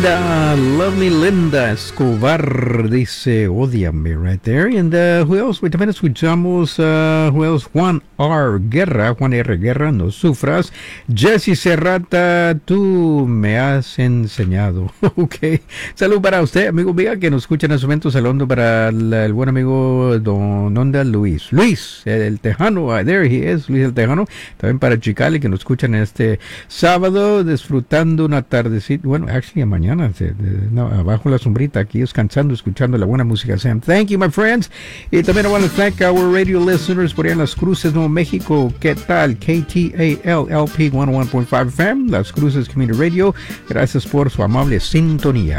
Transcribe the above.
Lovely Linda Escobar dice, ódiame, right there. And who else? También escuchamos, who else? Juan R. Guerra, no sufras. Jesse Serrata, tú me has enseñado. Ok. Salud para usted, amigo mío, que nos escucha en este momento. Saludo para el buen amigo Don Onda Luis. Luis, el Tejano, there he is, Luis el Tejano. También para Chicali, que nos escuchan en este sábado, disfrutando una tardecita. Bueno, actually, mañana, abajo la sombrita, aquí descansando, escuchando la buena música. Sam, thank you, my friends. Y también I want to thank our radio listeners por allá en Las Cruces, Nuevo México. ¿Qué tal? KTAL-LP 101.5 FM, Las Cruces Community Radio. Gracias por su amable sintonía.